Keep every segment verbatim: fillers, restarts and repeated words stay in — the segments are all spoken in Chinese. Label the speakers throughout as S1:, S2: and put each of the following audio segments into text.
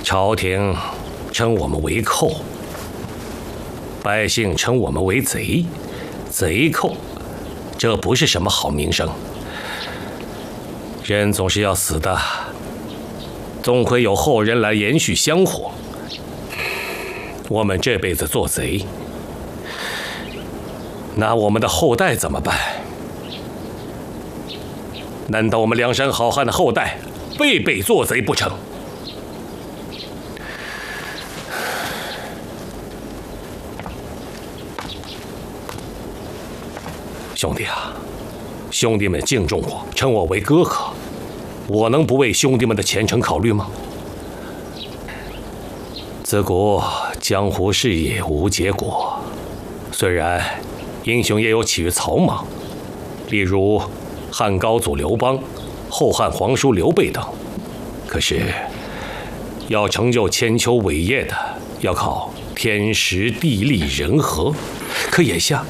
S1: 朝廷称我们为寇，百姓称我们为贼，贼寇，这不是什么好名声。人总是要死的，总会有后人来延续香火。我们这辈子做贼，那我们的后代怎么办？难道我们梁山好汉的后代辈辈做贼不成？兄弟啊，兄弟们敬重我，称我为哥哥，我能不为兄弟们的前程考虑吗？自古江湖事业无结果，虽然英雄也有起于草莽，例如汉高祖刘邦、后汉皇叔刘备等，可是要成就千秋伟业的，要靠天时地利人和。可眼下，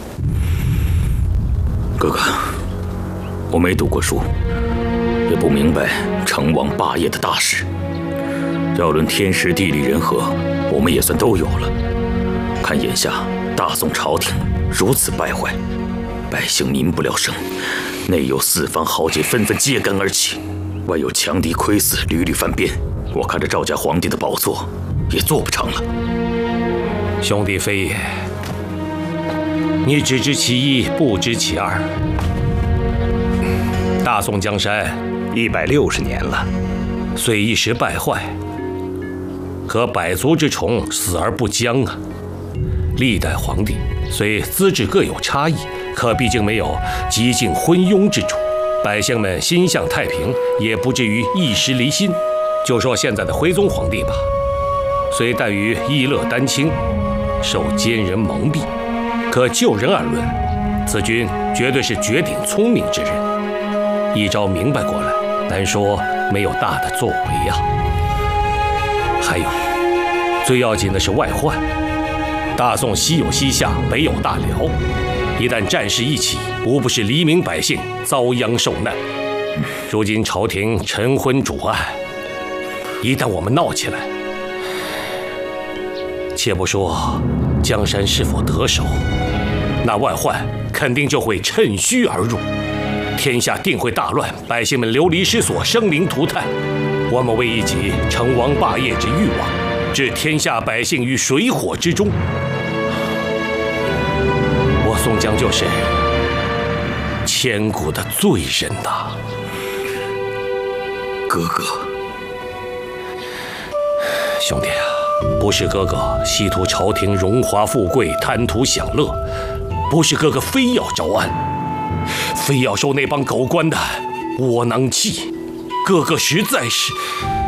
S2: 哥哥，我没读过书，也不明白成王霸业的大事。要论天时地利人和，我们也算都有了。看眼下大宋朝廷如此败坏，百姓民不聊生，内有四方豪杰纷纷揭竿而起，外有强敌窥伺屡屡犯边，我看着赵家皇帝的宝座也坐不成了。
S1: 兄弟非也，你只知其一，不知其二。大宋江山
S3: 一百六十年了，
S1: 虽一时败坏，可百足之虫，死而不僵啊！历代皇帝虽资质各有差异，可毕竟没有极尽昏庸之主，百姓们心向太平，也不至于一时离心。就说现在的徽宗皇帝吧，虽怠于逸乐丹青，受奸人蒙蔽，可就人而论，此君绝对是绝顶聪明之人。一朝明白过来，难说没有大的作为呀。还有，最要紧的是外患。大宋西有西夏，北有大辽，一旦战事一起，无不是黎民百姓遭殃受难。如今朝廷晨昏主暗，一旦我们闹起来，且不说江山是否得手，那外患肯定就会趁虚而入，天下定会大乱，百姓们流离失所，生灵涂炭。我们为一己成王霸业之欲望，置天下百姓于水火之中。我宋江就是千古的罪人呐！
S2: 哥哥，
S1: 兄弟啊，不是哥哥希图朝廷荣华富贵，贪图享乐，不是哥哥非要招安，非要受那帮狗官的窝囊气。哥哥实在是